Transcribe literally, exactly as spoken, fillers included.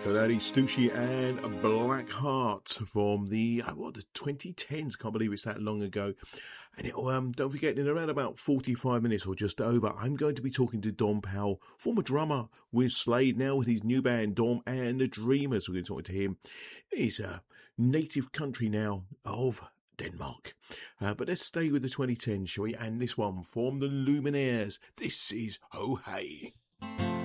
Lady Stussy and Black Heart from the uh, what the twenty tens. Can't believe it's that long ago. And it, um, don't forget, in around about forty-five minutes or just over, I'm going to be talking to Dom Powell, former drummer with Slade, now with his new band Dom and the Dreamers. We're going to talk to him. He's a native country now of Denmark. Uh, but let's stay with the twenty tens, shall we? And this one from the Luminaires. This is Oh Hey.